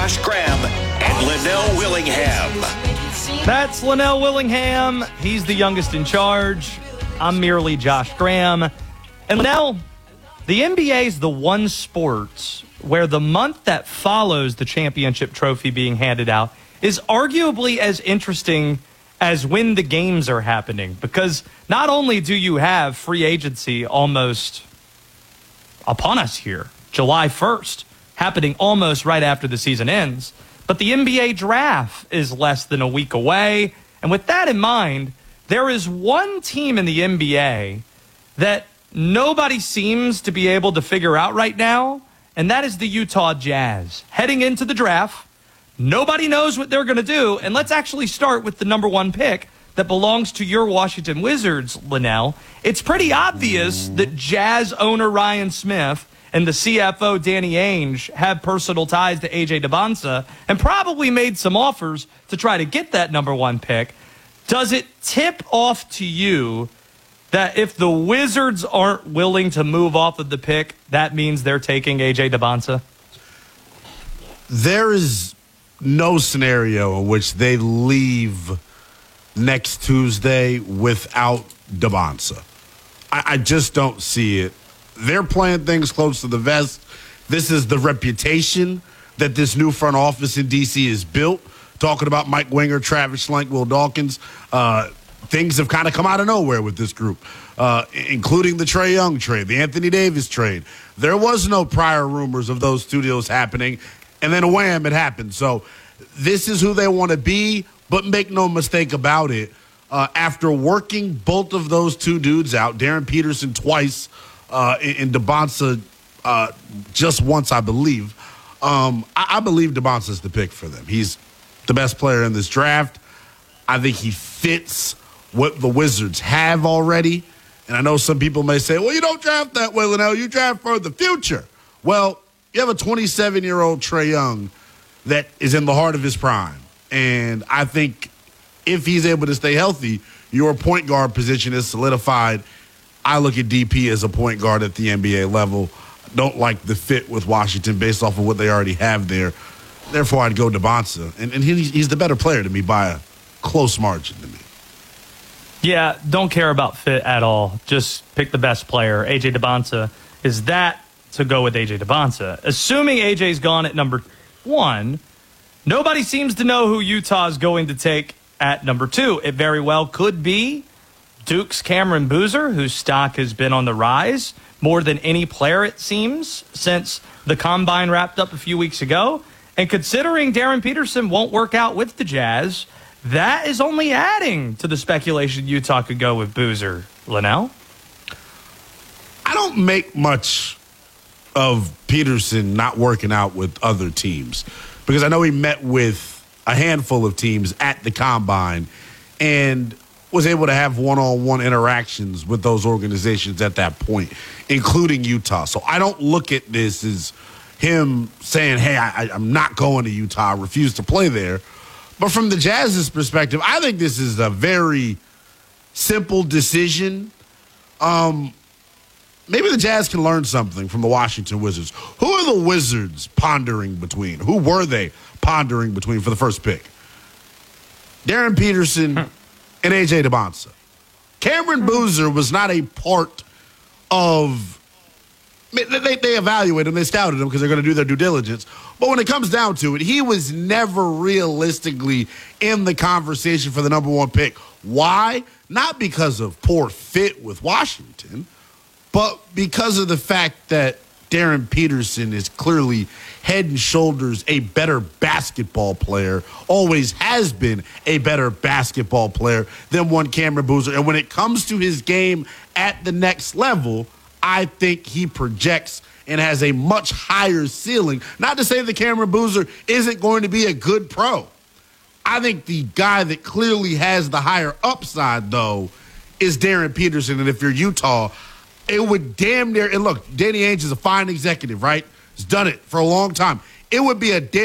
Josh Graham and Linnell Willingham. That's Linnell Willingham. He's the youngest in charge. I'm merely Josh Graham. And Linnell, the NBA is the one sport where the month that follows the championship trophy being handed out is arguably as interesting as when the games are happening. Because not only do you have free agency almost upon us here, July 1st, happening almost right after the season ends, but the NBA draft is less than a week away. And with that in mind, there is one team in the NBA that nobody seems to be able to figure out right now, and that is the Utah Jazz. Heading into the draft, nobody knows what they're going to do. And let's actually start with the number one pick that belongs to your Washington Wizards, Linnell. It's pretty obvious that Jazz owner Ryan Smith and the CFO Danny Ainge have personal ties to A.J. Dybantsa and probably made some offers to try to get that number one pick. Does it tip off to you that if the Wizards aren't willing to move off of the pick, that means they're taking A.J. Dybantsa? There is no scenario in which they leave next Tuesday without Dybantsa. I just don't see it. They're playing things close to the vest. This is the reputation that this new front office in D.C. is built. Talking about Mike Winger, Travis Schlenk, Will Dawkins. Things have kind of come out of nowhere with this group, including the Trae Young trade, the Anthony Davis trade. There was no prior rumors of those studios happening, and then wham, it happened. So this is who they want to be, but make no mistake about it. After working both of those two dudes out, Darren Peterson twice, and Dybantsa just once, I believe. I believe Dybantsa's the pick for them. He's the best player in this draft. I think he fits what the Wizards have already. And I know some people may say, well, you don't draft that way, Linnell. You draft for the future. Well, you have a 27-year-old Trae Young that is in the heart of his prime. And I think if he's able to stay healthy, your point guard position is solidified. I look at DP as a point guard at the NBA level. Don't like the fit with Washington based off of what they already have there. Therefore, I'd go Dybantsa. And he's the better player to me by a close margin to me. Yeah, don't care about fit at all. Just pick the best player. A.J. Dybantsa is that to go with A.J. Dybantsa. Assuming A.J.'s gone at number one, nobody seems to know who Utah's going to take at number two. It very well could be Duke's Cameron Boozer, whose stock has been on the rise more than any player, it seems, since the Combine wrapped up a few weeks ago. And considering Darren Peterson won't work out with the Jazz, that is only adding to the speculation Utah could go with Boozer. Linnell? I don't make much of Peterson not working out with other teams because I know he met with a handful of teams at the Combine and was able to have one-on-one interactions with those organizations at that point, including Utah. So I don't look at this as him saying, hey, I'm not going to Utah, I refuse to play there. But from the Jazz's perspective, I think this is a very simple decision. Maybe the Jazz can learn something from the Washington Wizards. Who are the Wizards pondering between? Who were they pondering between for the first pick? Darren Peterson and A.J. Dybantsa. Cameron Boozer was not a part of – they evaluated him, they scouted him because they're going to do their due diligence. But when it comes down to it, he was never realistically in the conversation for the number one pick. Why? Not because of poor fit with Washington, but because of the fact that Darren Peterson is clearly head and shoulders a better basketball player, always has been a better basketball player than one Cameron Boozer. And when it comes to his game at the next level, I think he projects and has a much higher ceiling. Not to say that Cameron Boozer isn't going to be a good pro. I think the guy that clearly has the higher upside, though, is Darren Peterson. And if you're Utah, it would damn near – and look, Danny Ainge is a fine executive, right? He's done it for a long time. It would be a damn